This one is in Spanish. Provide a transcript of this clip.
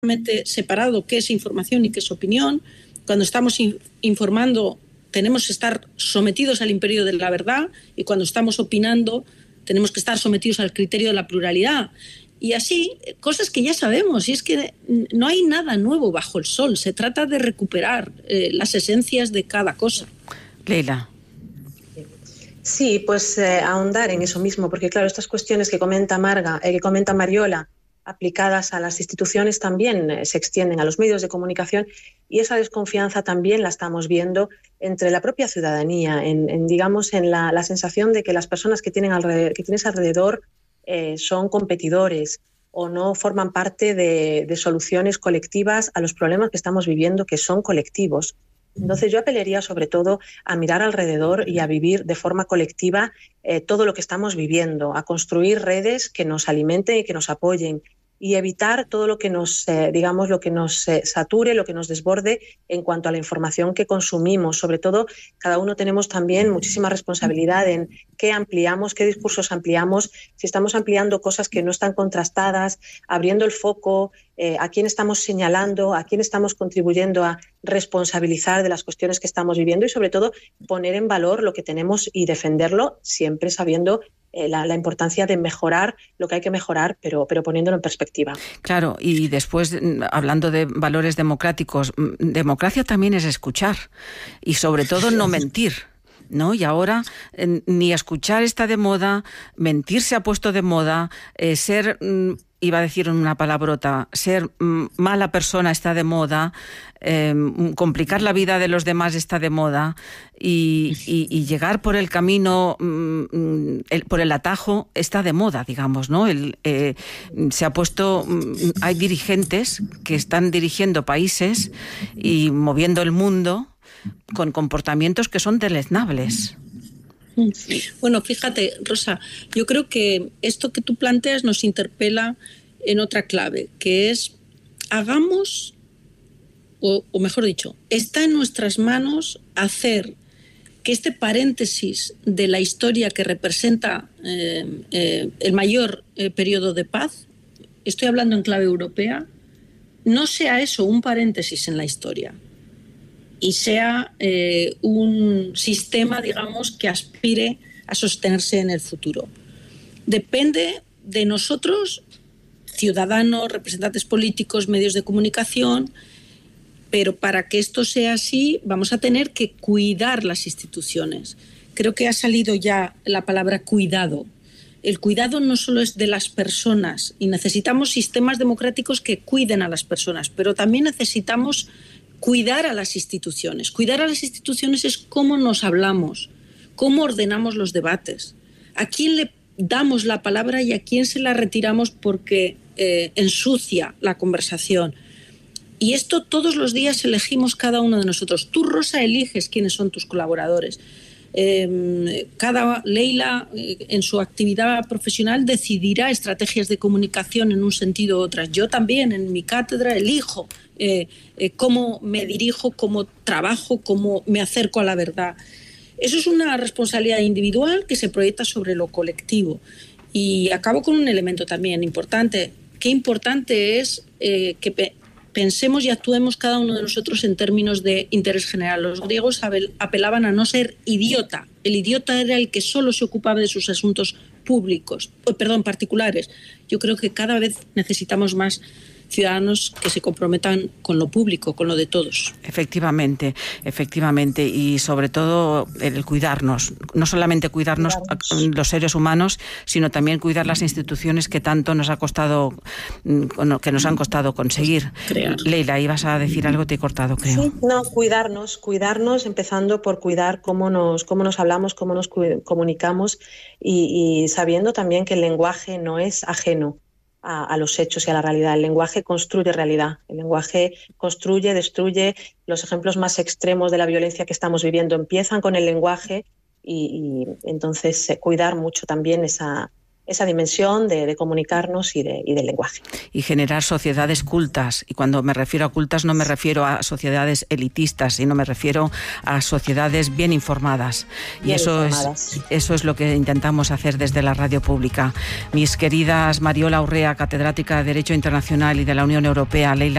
separado qué es información y qué es opinión. Cuando estamos informando tenemos que estar sometidos al imperio de la verdad, y cuando estamos opinando tenemos que estar sometidos al criterio de la pluralidad. Y así, cosas que ya sabemos, y es que no hay nada nuevo bajo el sol, se trata de recuperar las esencias de cada cosa. Leila. Sí, pues ahondar en eso mismo, porque claro, estas cuestiones que comenta Mariola, aplicadas a las instituciones, también se extienden a los medios de comunicación, y esa desconfianza también la estamos viendo entre la propia ciudadanía, en la sensación de que las personas que tienes alrededor son competidores o no forman parte de soluciones colectivas a los problemas que estamos viviendo, que son colectivos. Entonces yo apelaría sobre todo a mirar alrededor y a vivir de forma colectiva todo lo que estamos viviendo, a construir redes que nos alimenten y que nos apoyen, y evitar todo lo que nos, sature, lo que nos desborde en cuanto a la información que consumimos. Sobre todo, cada uno tenemos también muchísima responsabilidad en qué ampliamos, qué discursos ampliamos, si estamos ampliando cosas que no están contrastadas, abriendo el foco, a quién estamos señalando, a quién estamos contribuyendo a responsabilizar de las cuestiones que estamos viviendo, y sobre todo poner en valor lo que tenemos y defenderlo, siempre sabiendo la importancia de mejorar lo que hay que mejorar, pero poniéndolo en perspectiva. Claro, y después, hablando de valores democráticos, democracia también es escuchar, y sobre todo no mentir, ¿no? Y ahora ni escuchar está de moda, mentir se ha puesto de moda, ser... iba a decir una palabrota, ser mala persona está de moda, complicar la vida de los demás está de moda, y llegar por el camino, por el atajo está de moda, digamos, ¿no? Se ha puesto, hay dirigentes que están dirigiendo países y moviendo el mundo con comportamientos que son deleznables. Bueno, fíjate, Rosa, yo creo que esto que tú planteas nos interpela en otra clave, que es hagamos, o mejor dicho, está en nuestras manos hacer que este paréntesis de la historia que representa el mayor periodo de paz, estoy hablando en clave europea, no sea eso un paréntesis en la historia, y sea un sistema, digamos, que aspire a sostenerse en el futuro. Depende de nosotros, ciudadanos, representantes políticos, medios de comunicación, pero para que esto sea así vamos a tener que cuidar las instituciones. Creo que ha salido ya la palabra cuidado. El cuidado no solo es de las personas, y necesitamos sistemas democráticos que cuiden a las personas, pero también necesitamos cuidar a las instituciones. Cuidar a las instituciones es cómo nos hablamos, cómo ordenamos los debates, a quién le damos la palabra y a quién se la retiramos porque ensucia la conversación. Y esto todos los días elegimos cada uno de nosotros. Tú, Rosa, eliges quiénes son tus colaboradores. Leila, en su actividad profesional, decidirá estrategias de comunicación en un sentido u otras. Yo también, en mi cátedra, elijo cómo me dirijo, cómo trabajo, cómo me acerco a la verdad. Eso es una responsabilidad individual que se proyecta sobre lo colectivo. Y acabo con un elemento también importante. Qué importante es que pensemos y actuemos cada uno de nosotros en términos de interés general. Los griegos apelaban a no ser idiota. El idiota era el que solo se ocupaba de sus asuntos particulares. Yo creo que cada vez necesitamos más ciudadanos que se comprometan con lo público, con lo de todos. Efectivamente, y sobre todo el cuidarnos, no solamente cuidarnos los seres humanos, sino también cuidar las instituciones que tanto nos han costado conseguir. Crear. Leila, ibas a decir algo, te he cortado, creo. Sí, no, cuidarnos, empezando por cuidar cómo nos hablamos, cómo nos comunicamos, y sabiendo también que el lenguaje no es ajeno a los hechos y a la realidad. El lenguaje construye realidad, el lenguaje construye, destruye. Los ejemplos más extremos de la violencia que estamos viviendo empiezan con el lenguaje, y entonces cuidar mucho también esa esa dimensión de comunicarnos y del lenguaje. Y generar sociedades cultas. Y cuando me refiero a cultas no me refiero a sociedades elitistas, sino me refiero a sociedades bien informadas. Y eso es lo que intentamos hacer desde la radio pública. Mis queridas Mariola Urrea, catedrática de Derecho Internacional y de la Unión Europea, Leila